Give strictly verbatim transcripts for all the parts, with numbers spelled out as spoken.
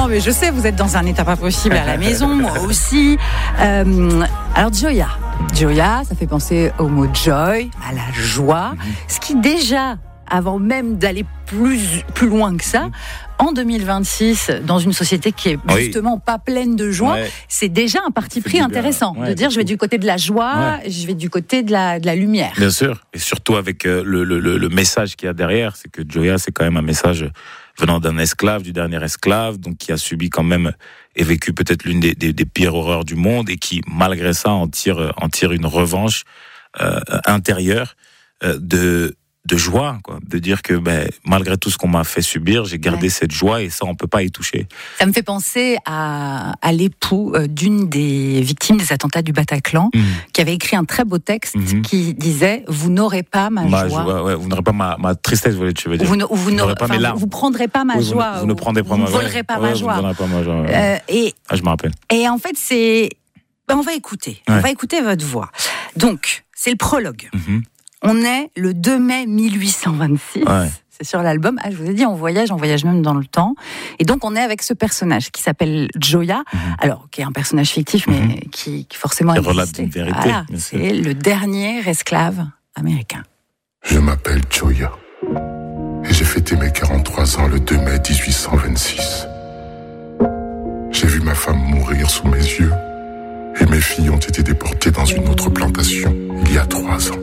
non, mais je sais, vous êtes dans un état pas possible à la maison, moi aussi. Euh, alors, Gioia. Gioia, ça fait penser au mot joy, à la joie. Mm-hmm. Ce qui, déjà, avant même d'aller plus, plus loin que ça, mm-hmm. en deux mille vingt-six, dans une société qui est justement oui. pas pleine de joie, ouais. c'est déjà un parti pris intéressant. Ouais, de dire, je vais du côté de la joie, ouais. je vais du côté de la, de la lumière. Bien sûr. Et surtout avec euh, le, le, le message qu'il y a derrière, c'est que Gioia, c'est quand même un message venant d'un esclave, du dernier esclave, donc qui a subi quand même et vécu peut-être l'une des, des, des pires horreurs du monde et qui, malgré ça, en tire, en tire une revanche euh, intérieure euh, de... de joie, quoi, de dire que ben, malgré tout ce qu'on m'a fait subir, j'ai gardé ouais. cette joie et ça, on peut pas y toucher. Ça me fait penser à, à l'époux euh, d'une des victimes des attentats du Bataclan, mmh. qui avait écrit un très beau texte mmh. qui disait « Vous n'aurez pas ma, ma joie. joie ». Ouais, vous n'aurez pas ma, ma tristesse, tu veux dire. Vous ne vous, vous n'aurez pas mes larmes. Vous prendrez pas ma oui, joie. Vous, vous ne prendrez pas vous ma joie. Vous ne volerez pas, ouais, ma joie. Vous ne pas ma joie. Euh, et, ah, je me rappelle. Et en fait, c'est... Ben, on va écouter. Ouais. On va écouter votre voix. Donc, c'est le prologue. Mmh. On est le deux mai mille huit cent vingt-six, ouais. c'est sur l'album. Ah, je vous ai dit, on voyage, on voyage même dans le temps. Et donc, on est avec ce personnage qui s'appelle Gioia, mm-hmm. alors qui est un personnage fictif, mais mm-hmm. qui, qui forcément existait. Relate une vérité. Voilà, c'est le dernier esclave américain. Je m'appelle Gioia et j'ai fêté mes quarante-trois ans le deux mai dix-huit cent vingt-six. J'ai vu ma femme mourir sous mes yeux et mes filles ont été déportées dans une autre plantation il y a trois ans.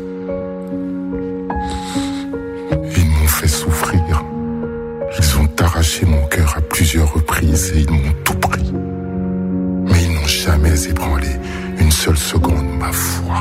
Ils m'ont fait souffrir. Ils ont arraché mon cœur à plusieurs reprises et ils m'ont tout pris. Mais ils n'ont jamais ébranlé une seule seconde ma foi.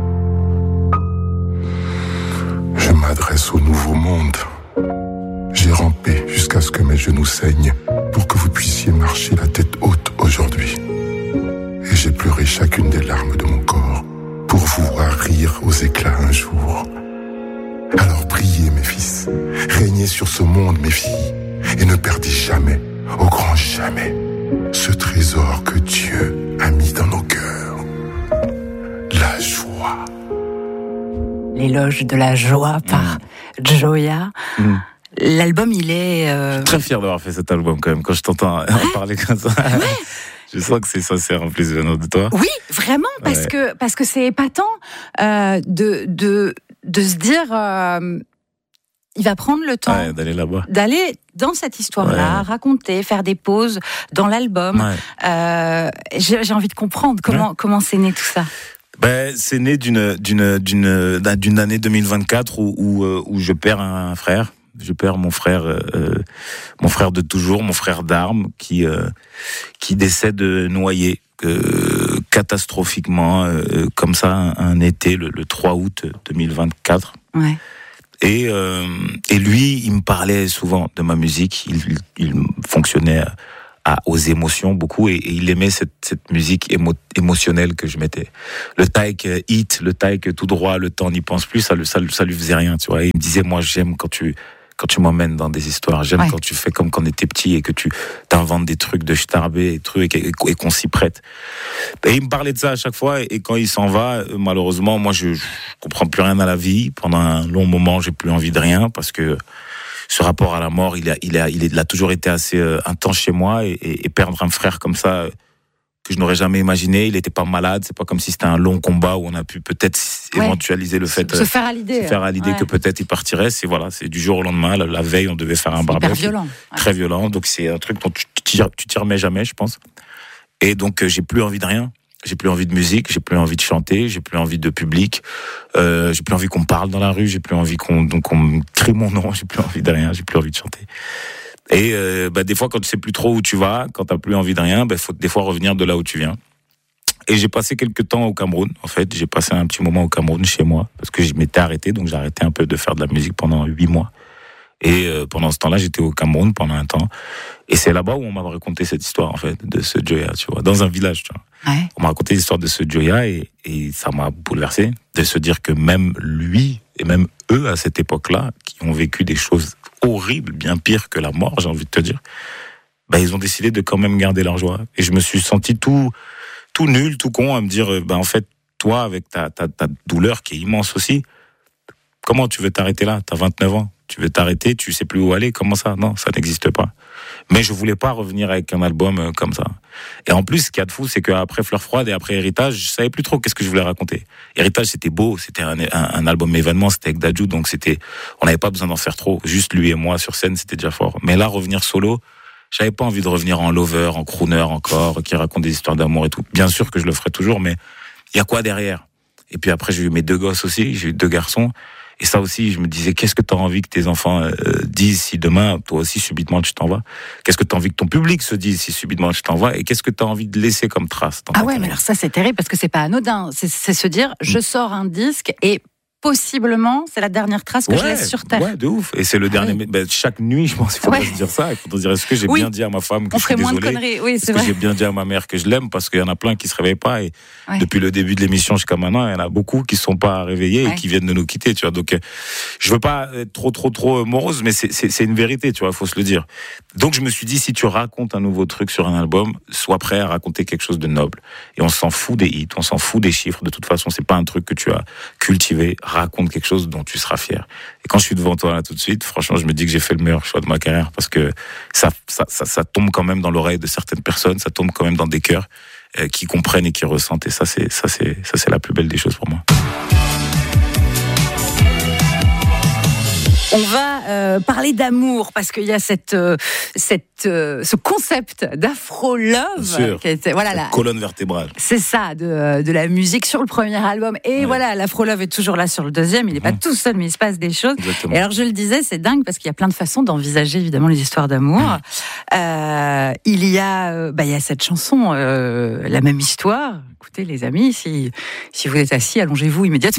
Je m'adresse au nouveau monde. J'ai rampé jusqu'à ce que mes genoux saignent pour que vous puissiez marcher la tête haute aujourd'hui. Et j'ai pleuré chacune des larmes de mon corps pour vous voir rire aux éclats un jour. Alors priez, mes fils, régnez sur ce monde, mes filles, et ne perdez jamais, au grand jamais, ce trésor que Dieu a mis dans nos cœurs, la joie. L'éloge de la joie par mmh. Gioia. Mmh. L'album, il est... Euh... Je suis très fier d'avoir fait cet album, quand même, quand je t'entends ouais. en parler comme ça. Ouais. Je sens que c'est sincère en plus venant de toi. Oui, vraiment, parce ouais. que parce que c'est épatant euh, de de de se dire, euh, il va prendre le temps ouais, d'aller là-bas, d'aller dans cette histoire-là, ouais. raconter, faire des pauses dans l'album. Ouais. Euh, j'ai, j'ai envie de comprendre comment ouais. comment c'est né tout ça. Ben, c'est né d'une d'une d'une d'une année deux mille vingt-quatre où où, où je perds un frère. Je perds mon frère, euh, mon frère de toujours, mon frère d'armes, qui euh, qui décède noyé euh, catastrophiquement, euh, comme ça, un, un été, le, le trois août deux mille vingt-quatre. Ouais. Et euh, et lui, il me parlait souvent de ma musique. Il il, il fonctionnait à, aux émotions beaucoup et, et il aimait cette cette musique émo, émotionnelle que je mettais. Le taïk hit, le taïk tout droit, le temps n'y pense plus, ça ça ça lui faisait rien, tu vois. Et il me disait, moi, j'aime quand tu quand tu m'emmènes dans des histoires, j'aime ouais. quand tu fais comme quand on était petit et que tu t'inventes des trucs de starbé et trucs et, et qu'on s'y prête. Et il me parlait de ça à chaque fois et, et quand il s'en va, malheureusement, moi je, je comprends plus rien à la vie. Pendant un long moment, j'ai plus envie de rien parce que ce rapport à la mort, il a, il a, il, est, il a toujours été assez euh, intense chez moi et, et, et perdre un frère comme ça euh, que je n'aurais jamais imaginé. Il était pas malade, c'est pas comme si c'était un long combat où on a pu peut-être ouais. éventualiser le fait se, se faire à l'idée, se faire à l'idée ouais. que peut-être il partirait. C'est voilà, c'est du jour au lendemain. La, la veille, on devait faire un barbecue. Hyper violent, ouais. très violent. Donc c'est un truc dont tu t'y, tu t'y remets jamais, je pense. Et donc euh, j'ai plus envie de rien. J'ai plus envie de musique, j'ai plus envie de chanter, j'ai plus envie de public, euh, j'ai plus envie qu'on parle dans la rue, j'ai plus envie qu'on donc on me crie mon nom, j'ai plus envie de rien, j'ai plus envie de chanter. Et euh, bah des fois quand tu sais plus trop où tu vas, quand t'as plus envie de rien, bah faut des fois revenir de là où tu viens. Et j'ai passé quelques temps au Cameroun, en fait. J'ai passé un petit moment au Cameroun chez moi, parce que je m'étais arrêté, donc j'ai arrêté un peu de faire de la musique pendant huit mois. Et euh, pendant ce temps-là, j'étais au Cameroun pendant un temps. Et c'est là-bas où on m'a raconté cette histoire, en fait, de ce Gioia, tu vois, dans un village, tu vois. Ouais. On m'a raconté l'histoire de ce Gioia et, et ça m'a bouleversé de se dire que même lui, et même eux, à cette époque-là, qui ont vécu des choses horribles, bien pires que la mort, j'ai envie de te dire, bah, ils ont décidé de quand même garder leur joie. Et je me suis senti tout... tout nul, tout con, à me dire, ben en fait, toi, avec ta, ta, ta douleur qui est immense aussi, comment tu veux t'arrêter là ? T'as vingt-neuf ans. Tu veux t'arrêter, tu sais plus où aller, comment ça? Non, ça n'existe pas. Mais je voulais pas revenir avec un album euh, comme ça. Et en plus, ce qu'il y a de fou, c'est qu'après Fleurs Froides et après Héritage, je savais plus trop qu'est-ce que je voulais raconter. Héritage, c'était beau, c'était un, un, un album événement, c'était avec Dadju, donc c'était, on n'avait pas besoin d'en faire trop. Juste lui et moi sur scène, c'était déjà fort. Mais là, revenir solo, j'avais pas envie de revenir en lover, en crooner encore, qui raconte des histoires d'amour et tout. Bien sûr que je le ferai toujours, mais il y a quoi derrière? Et puis après, j'ai eu mes deux gosses aussi, j'ai eu deux garçons. Et ça aussi, je me disais, qu'est-ce que tu as envie que tes enfants euh, disent si demain, toi aussi, subitement, tu t'en vas? Qu'est-ce que tu as envie que ton public se dise si subitement tu t'en vas? Et qu'est-ce que tu as envie de laisser comme trace? Ah ouais, mais alors ça, c'est terrible parce que c'est pas anodin. C'est, c'est se dire, je sors un disque et possiblement, c'est la dernière trace que ouais, je laisse sur terre. Ouais, de ouf. Et c'est le ah dernier. oui. Ben, chaque nuit, je pense qu'il faut ouais. pas se dire ça. Il faut dire, est-ce que j'ai oui. bien dit à ma femme que On je suis ferait moins désolé? de conneries. Oui, c'est est-ce vrai. que j'ai bien dit à ma mère que je l'aime? Parce qu'il y en a plein qui se réveillent pas. Et ouais. depuis le début de l'émission jusqu'à maintenant, il y en a beaucoup qui sont pas réveillés ouais. et qui viennent de nous quitter. Tu vois. Donc, euh, je veux pas être trop, trop, trop morose, mais c'est, c'est, c'est une vérité. Tu vois, faut se le dire. Donc, je me suis dit, si tu racontes un nouveau truc sur un album, sois prêt à raconter quelque chose de noble. Et on s'en fout des hits, on s'en fout des chiffres. De toute façon, c'est pas un truc que tu as cultivé. Raconte quelque chose dont tu seras fier. Et quand je suis devant toi là tout de suite, franchement, je me dis que j'ai fait le meilleur choix de ma carrière parce que ça, ça, ça, ça tombe quand même dans l'oreille de certaines personnes, ça tombe quand même dans des cœurs euh, qui comprennent et qui ressentent. Et ça, c'est, ça, c'est, ça, c'est la plus belle des choses pour moi. On va euh, parler d'amour parce qu'il y a cette, euh, cette, euh, ce concept d'afro-love. Qui était, voilà, la colonne vertébrale. C'est ça, de, de la musique sur le premier album. Et ouais. voilà, l'afro-love est toujours là sur le deuxième. Il n'est mmh. pas tout seul, mais il se passe des choses. Exactement. Et alors, je le disais, c'est dingue parce qu'il y a plein de façons d'envisager évidemment les histoires d'amour. Mmh. Euh, il y a, euh, bah, il y a cette chanson, euh, La même histoire. Écoutez, les amis, si, si vous êtes assis, allongez-vous immédiatement.